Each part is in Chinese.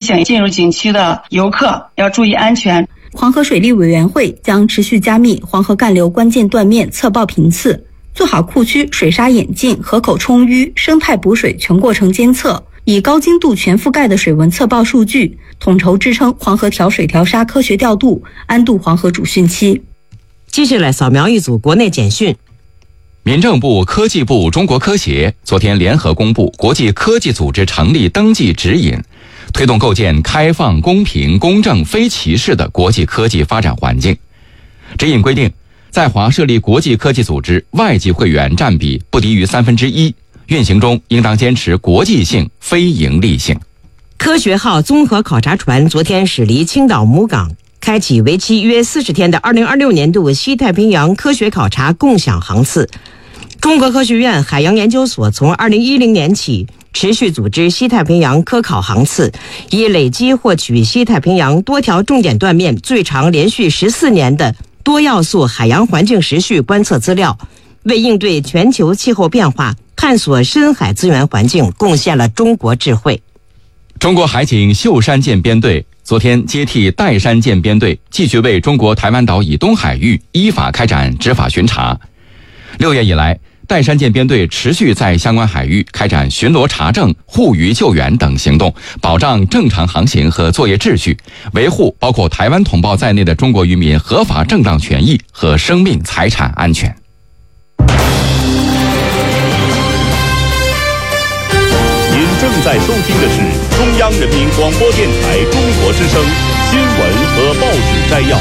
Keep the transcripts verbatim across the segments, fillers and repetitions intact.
醒进入景区的游客要注意安全。 黄河水利委员会将持续加密黄河干流关键断面测报频次，做好库区水沙演进、河口充淤、生态补水全过程监测，以高精度全覆盖的水文测报数据，统筹支撑黄河调水调沙科学调度，安度黄河主汛期。 接下来扫描一组国内简讯。 民政部、科技部、中国科协昨天联合公布国际科技组织成立登记指引，推动构建开放、公平、公正、非歧视的国际科技发展环境。指引规定，在华设立国际科技组织，外籍会员占比不低于三分之一，运行中应当坚持国际性、非营利性。 科学号综合考察船昨天驶离青岛母港，开启为期约四十天的二零二六年度西太平洋科学考察共享航次。中国科学院海洋研究所从二零一零年起持续组织西太平洋科考航次，以累积获取西太平洋多条重点断面最长连续十四年的多要素海洋环境时序观测资料，为应对全球气候变化、探索深海资源环境贡献了中国智慧。 中国海警秀山舰编队昨天接替岱山舰编队，继续为中国台湾岛以东海域依法开展执法巡查。六月以来，岱山舰编队持续在相关海域开展巡逻查证、护渔救援等行动，保障正常航行和作业秩序，维护包括台湾同胞在内的中国渔民合法正当权益和生命财产安全。 您正在收听的是中央人民广播电台中国之声新闻和报纸摘要。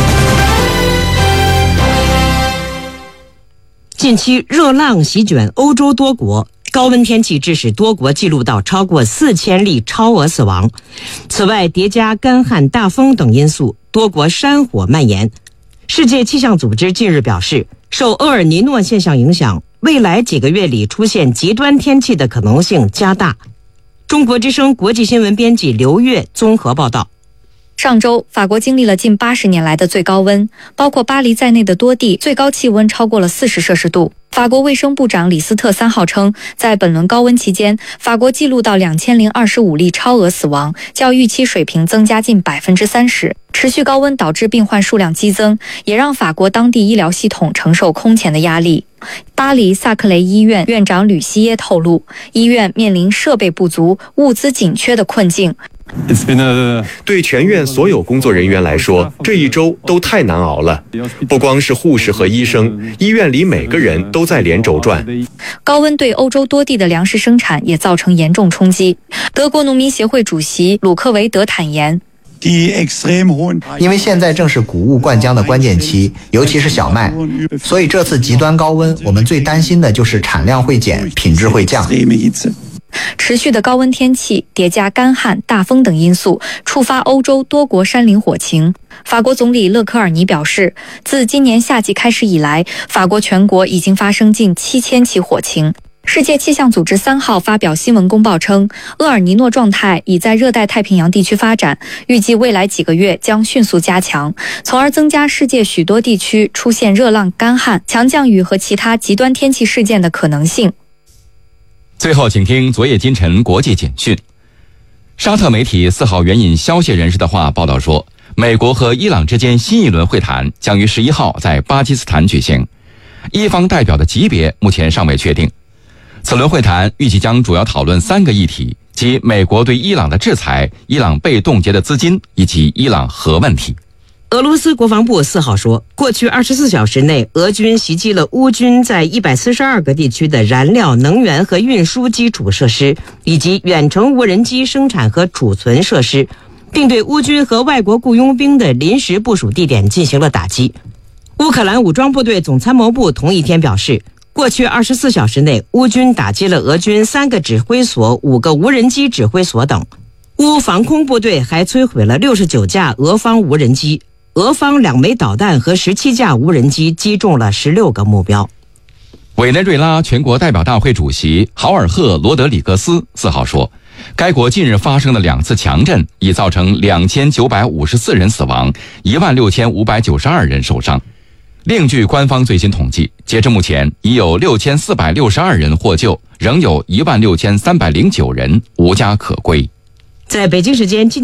近期热浪席卷欧洲多国，高温天气致使多国记录到超过四千例超额死亡。此外，叠加干旱、大风等因素，多国山火蔓延。世界气象组织近日表示，受厄尔尼诺现象影响，未来几个月里出现极端天气的可能性加大。中国之声国际新闻编辑刘月综合报道。 上周，法国经历了近八十年来的最高温，包括巴黎在内的多地最高气温超过了四十摄氏度。法国卫生部长李斯特三号称，在本轮高温期间，法国记录到两千零二十五例超额死亡，较预期水平增加近百分之三十。持续高温导致病患数量激增，也让法国当地医疗系统承受空前的压力。巴黎萨克雷医院院长吕西耶透露，医院面临设备不足、物资紧缺的困境。 对全院所有工作人员来说，这一周都太难熬了。不光是护士和医生，医院里每个人都在连轴转。 高温对欧洲多地的粮食生产也造成严重冲击。德国农民协会主席鲁克维德坦言， 因为现在正是谷物灌浆的关键期，尤其是小麦，所以这次极端高温，我们最担心的就是产量会减，品质会降。 持续的高温天气叠加干旱、大风等因素，触发欧洲多国山林火情。法国总理勒科尔尼表示，自今年夏季开始以来，法国全国已经发生近七千起火情。世界气象组织三号发表新闻公报称，厄尔尼诺状态已在热带太平洋地区发展，预计未来几个月将迅速加强，从而增加世界许多地区出现热浪、干旱、强降雨和其他极端天气事件的可能性。 最后，请听昨夜今晨国际简讯。沙特媒体四号援引消息人士的话报道说，美国和伊朗之间新一轮会谈将于十一号在巴基斯坦举行，伊方代表的级别目前尚未确定。此轮会谈预计将主要讨论三个议题，即美国对伊朗的制裁、伊朗被冻结的资金以及伊朗核问题。 俄罗斯国防部四号说，过去二十四小时内，俄军袭击了乌军在一百四十二个地区的燃料、能源和运输基础设施，以及远程无人机生产和储存设施，并对乌军和外国雇佣兵的临时部署地点进行了打击。乌克兰武装部队总参谋部同一天表示，过去二十四小时内，乌军打击了俄军三个指挥所、五个无人机指挥所等。乌防空部队还摧毁了六十九架俄方无人机，俄方两枚导弹和十七架无人机击中了十六个目标。 委内瑞拉全国代表大会主席豪尔赫·罗德里格斯四号说，该国近日发生的两次强震已造成两千九百五十四人死亡，一万六千五百九十二人受伤。另据官方最新统计，截至目前已有六千四百六十二人获救，仍有一万六千三百零九人无家可归。 在北京时间